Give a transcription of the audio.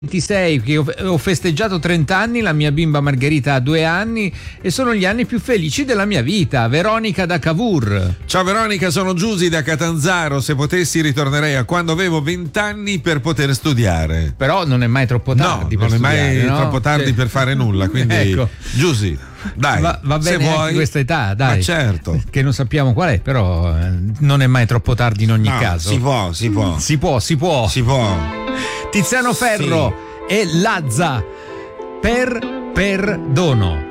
26 che ho festeggiato 30 anni, la mia bimba Margherita ha 2 anni e sono gli anni più felici della mia vita. Veronica da Cavour. Ciao Veronica, sono Giusy da Catanzaro. Se potessi ritornerei a quando avevo 20 anni per poter studiare. Però non è mai troppo tardi, non per è mai studiare, no? troppo tardi per fare nulla, quindi ecco. Giusy, dai, va bene se anche vuoi questa età, dai. Ma certo, che non sappiamo qual è, però non è mai troppo tardi in ogni caso. Si può. Tiziano Ferro e Lazza per perdono.